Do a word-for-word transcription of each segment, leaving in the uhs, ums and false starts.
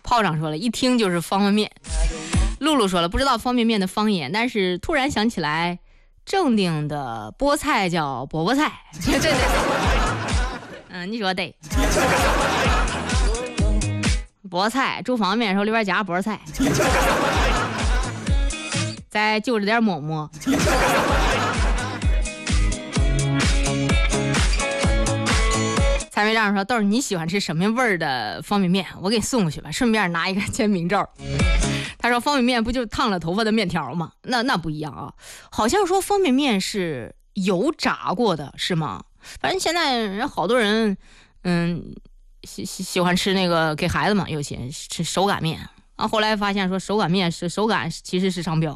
炮长说了，一听就是方便面。露露说了，不知道方便面的方言，但是突然想起来，正定的菠菜叫饽饽菜。对对对，嗯，你说对。菠菜煮方便面的时候里边加菠菜，再就着点馍馍。蔡明章说，豆儿你喜欢吃什么味儿的方便面，我给你送过去吧，顺便拿一个签名照。他说方便面不就烫了头发的面条吗？那那不一样啊，好像说方便面是油炸过的是吗？反正现在人好多人嗯喜喜喜欢吃那个，给孩子嘛尤其吃手擀面啊，后来发现说手擀面是手擀其实是商标。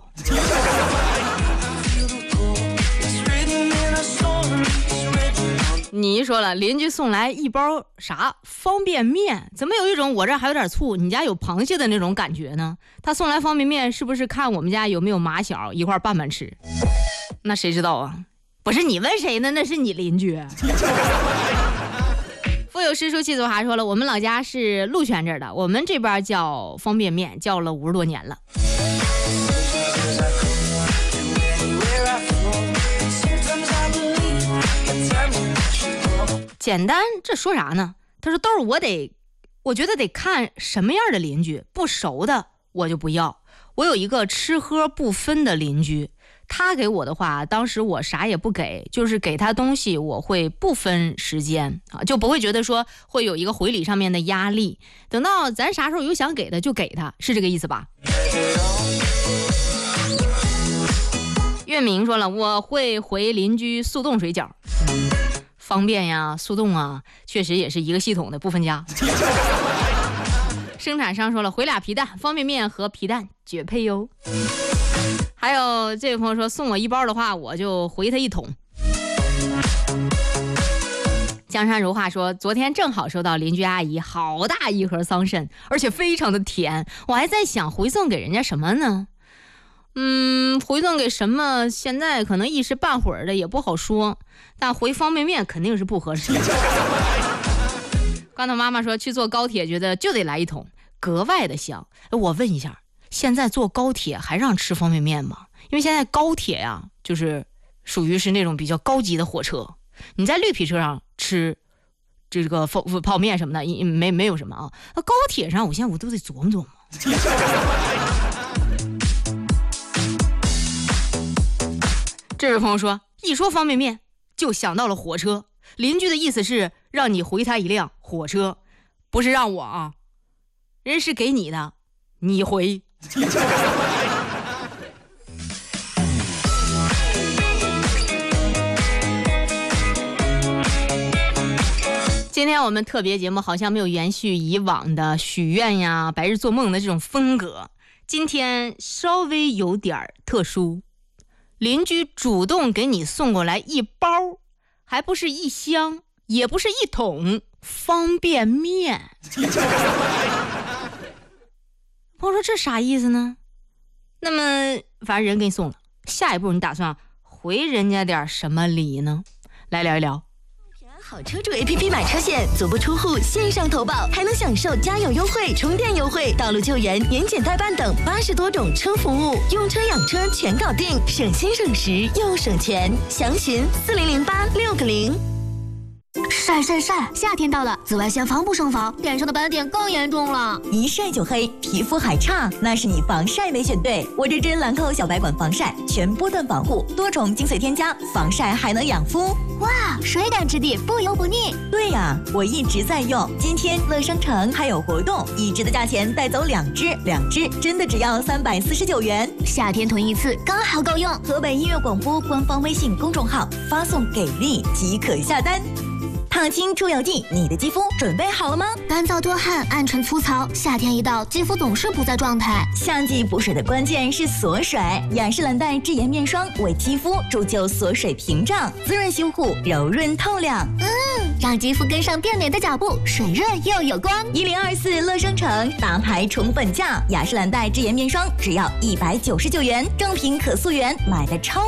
你说了，邻居送来一包啥方便面，怎么有一种我这还有点醋，你家有螃蟹的那种感觉呢？他送来方便面是不是看我们家有没有马小一块拌拌吃？那谁知道啊？不是你问谁呢？那是你邻居。富有诗书气祖还说了，我们老家是鹿泉这儿的，我们这边叫方便面，叫了五十多年了。简单，这说啥呢？他说豆儿，我得，我觉得得看什么样的邻居，不熟的我就不要。我有一个吃喝不分的邻居，他给我的话，当时我啥也不给，就是给他东西，我会不分时间啊，就不会觉得说会有一个回礼上面的压力。等到咱啥时候有想给的就给他，是这个意思吧？月明说了，我会回邻居速冻水饺。方便呀，速冻啊，确实也是一个系统的，不分家。生产商说了，回俩皮蛋，方便面和皮蛋绝配哟。还有这位朋友说，送我一包的话，我就回他一桶。江山如画说，昨天正好收到邻居阿姨好大一盒桑葚，而且非常的甜，我还在想回送给人家什么呢？嗯，回送给什么？现在可能一时半会儿的也不好说，但回方便面肯定是不合适。刚才妈妈说去坐高铁，觉得就得来一桶，格外的香。我问一下，现在坐高铁还让吃方便面吗？因为现在高铁呀、啊，就是属于是那种比较高级的火车，你在绿皮车上吃这个泡泡面什么的，没没有什么啊。那高铁上，我现在我都得琢磨琢磨。这位朋友说，一说方便面就想到了火车，邻居的意思是让你回他一辆火车，不是让我啊，人是给你的，你回。今天我们特别节目好像没有延续以往的许愿呀、白日做梦的这种风格，今天稍微有点特殊。邻居主动给你送过来一包，还不是一箱，也不是一桶方便面。我说这啥意思呢？那么反正人给你送了，下一步你打算回人家点什么礼呢？来聊一聊。 好车主 A P P 买车险，足不出户线上投保，还能享受加油优惠、充电优惠、道路救援、年检代办等八十多种车服务，用车养车全搞定，省心省时又省钱。详询四零零八六个零。 晒晒晒！夏天到了，紫外线防不胜防，脸上的斑点更严重了。 一晒就黑，皮肤还差，那是你防晒没选对。我这支兰蔻小白管防晒，全波段防护，多重精髓添加，防晒还能养肤。 哇，水感质地，不油不腻。 对呀，我一直在用。今天乐商城还有活动，一支的价钱带走两支，两支真的只要三百四十九元。 夏天囤一次刚好够用。 河北音乐广播官方微信公众号发送给力即可下单。烫青出油剂，你的肌肤准备好了吗？ 干燥多汗，暗沉粗糙，夏天一到，肌肤总是不在状态。 夏季补水的关键是锁水，雅诗兰黛智妍面霜为肌肤铸就锁水屏障，滋润修护，柔润透亮。 嗯，让肌肤跟上变美的脚步，水润又有光。 一零二四乐商城大牌宠本价，雅诗兰黛智妍面霜只要一百九十九元，正品可溯源，买的超。